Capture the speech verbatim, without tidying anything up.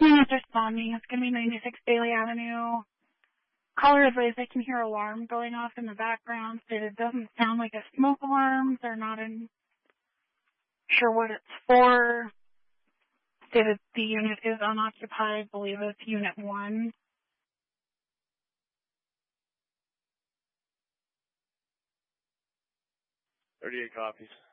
Units responding. It's going to be ninety-six Bailey Avenue. Caller advised they can hear alarm going off in the background. Stated it doesn't sound like a smoke alarm. They're not in, sure what it's for. Stated the unit is unoccupied. Believe it's Unit one. thirty-eight copies.